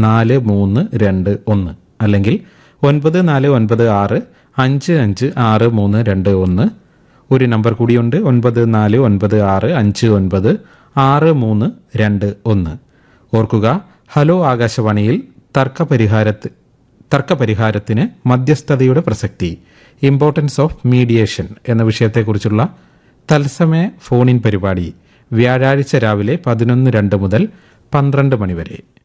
9491 അല്ലെങ്കിൽ 9496556321. ഒരു നമ്പർ കൂടിയുണ്ട്, 9496596321. ഓർക്കുക, ഹലോ ആകാശവാണിയിൽ തർക്കപരിഹാരത്തിന് മധ്യസ്ഥതയുടെ പ്രസക്തി, ഇമ്പോർട്ടൻസ് ഓഫ് മീഡിയേഷൻ എന്ന വിഷയത്തെക്കുറിച്ചുള്ള തത്സമയ ഫോണിൻ പരിപാടി വ്യാഴാഴ്ച രാവിലെ 11:02 മുതൽ 12 മണിവരെ.